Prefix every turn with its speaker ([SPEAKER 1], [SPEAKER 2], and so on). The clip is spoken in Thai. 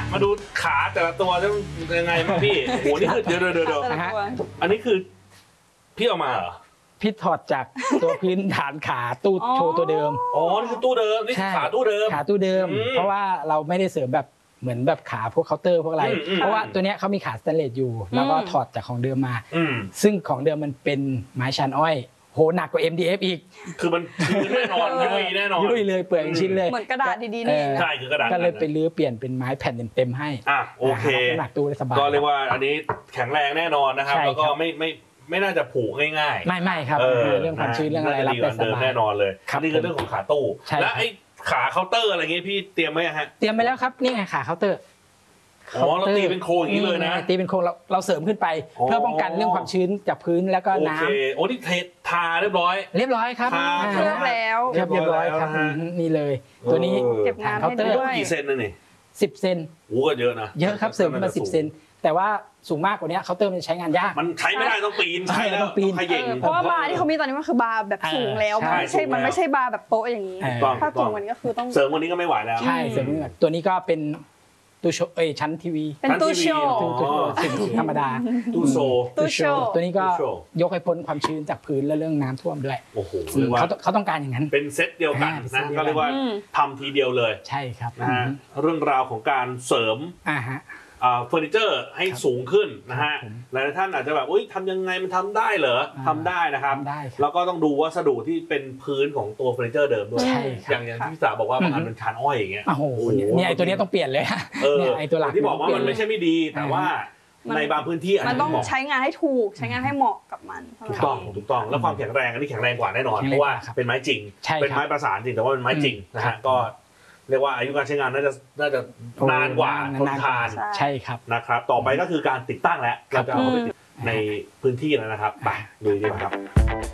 [SPEAKER 1] มาดูขาแต่ละตัวจะยังไงบ้างพี่โอ้โหนี่คือเดี๋ยวอันนี้คือพี่เอามาเหรอ
[SPEAKER 2] พี่ถอดจากตัวพื้นฐานขาตู้โชว์ตัวเดิม
[SPEAKER 1] อ๋อนี่คือตู้เดิมนี่ขาตู้เดิม
[SPEAKER 2] ขาตู้เดิมเพราะว่าเราไม่ได้เสริมแบบเหมือนแบบขาพวกเคาน์เตอร์พวกอะไรเพราะว่าตัวเนี้ยเขามีขาสแตนเลสอยู่แล้วก็ถอดจากของเดิมมาซึ่งของเดิมมันเป็นไม้ชันอ้อยโหหนักกว่า MDF อีก
[SPEAKER 1] คือมันแน่นอนยุ่ยแน่นอน
[SPEAKER 2] ยุ่ยเลยเปลือยชิ้นเลย
[SPEAKER 3] เหมือนกระดาษดีๆนี่
[SPEAKER 1] ใช่คือกระดาษ
[SPEAKER 2] ก็เลยไปรื้อเปลี่ยนเป็นไม้แผ่นเต็มๆให้
[SPEAKER 1] โอเค
[SPEAKER 2] หนักตู้ได้สบาย
[SPEAKER 1] ก็เรียกว่าอันนี้แข็งแรงแน่นอนนะครับแล้วก็ไม่น่าจะผูกง่าย
[SPEAKER 2] ๆไม่ครับเรื่องความชื้นเรื่องอะไรรับได้สบาย
[SPEAKER 1] แน่นอนเลยนี่คือเรื่องของขาตู้และไอ้ขาเคาน์เตอร์อะไรเงี้ยพี่เตรียมไว้ฮะ
[SPEAKER 2] เตรียมไปแล้วครับนี่ไงขาเคาน์เตอร์
[SPEAKER 1] เราตีเป็นโครงอย่างนี้เลยนะ
[SPEAKER 2] ตีเป็นโครงเราเสริมขึ้นไปเพื่อป้องกันเรื่องความชื้นจากพื้นแล้วก็น้ำ
[SPEAKER 1] โอ้นี่ทาเรียบร้อย
[SPEAKER 2] ครับ
[SPEAKER 3] เรียบแล้ว
[SPEAKER 2] เรียบร้อยครับนี่เลยตัวนี้
[SPEAKER 3] เก็บงานให้ด้วย
[SPEAKER 1] กี่เซนนึงนี่
[SPEAKER 2] 10 เซน
[SPEAKER 1] โอ้ก็เยอะนะ
[SPEAKER 2] เยอะครับเสริมมา10 เซนแต่ว่าสูงมากกว่านี้เคาน์เตอร์มันใช้งานยาก
[SPEAKER 1] มันใช้ไม่ได้ต้องปีนใช่แล้วต้อง
[SPEAKER 2] ขย่ง
[SPEAKER 3] เพราะว่าบาร์ที่เขามีตอนนี้มันคือบาร์แบบสูงแล้วมันไม่ใช่บาร์แบบโป๊ะอย่างนี้ถ้าสูงกว่านี้ก็คือต้อง
[SPEAKER 1] เสริมวันนี้ก็ไม่ไหวแล้ว
[SPEAKER 2] ใช่เสริมตัวนี้ก็เป็นตู้โชว์ชั้นทีวี
[SPEAKER 3] เป็นตู้โชว์
[SPEAKER 2] ธรรมดา
[SPEAKER 1] ตู้โชว์
[SPEAKER 2] ตัวนี้ก็ยกให้พ้นความชื้นจากพื้นและเรื่องน้ำท่วมด้วย
[SPEAKER 1] โอ้โห
[SPEAKER 2] เขาต้องการอย่างนั้น
[SPEAKER 1] เป็นเซตเดียวกันนะก็เรียกว่าทำทีเดียวเลย
[SPEAKER 2] ใช่ครับ
[SPEAKER 1] นะฮะเรื่องราวของการเสริมเฟอร์นิเจอร์ให้สูงขึ้นนะฮะหลายท่านอาจจะแบบทำยังไงมันทำได้เหรอทำได้นะครับแล้วก็ต้องดูวัสดุที่เป็นพื้นของตัวเฟอร์นิเจอร์เดิมด้วยอย่างที่พี่สาบอกว่าบางอันเป็นชานอ้อยอย่างเงี้ย
[SPEAKER 2] โอ้โหเนี่ยไอตัวนี้ต้องเปลี่ยนเลยเนี่ยไอตัวหลัก
[SPEAKER 1] ที่บอกว่ามันไม่ใช่ไม่ดีแต่ว่าในบางพื้นที่
[SPEAKER 3] มันต้องใช้งานให้ถูกใช้งานให้เหมาะกับมัน
[SPEAKER 1] ถูกต้องแล้วความแข็งแรงอันนี้แข็งแรงกว่าแน่นอนเพราะว่าเป็นไม้จริงเป็นไม้ประสานจริงแต่ว่าเป็นไม้จริงนะฮะก็เรียกว่าอายุการใช้งานน่าจะนานกว่าทนทาน
[SPEAKER 2] ใช่ครับ
[SPEAKER 1] นะครับต่อไปก็คือการติดตั้งแล้วเราจะเอาไปติดในพื้นที่แล้วนะครับไปดูดีกว่าครับ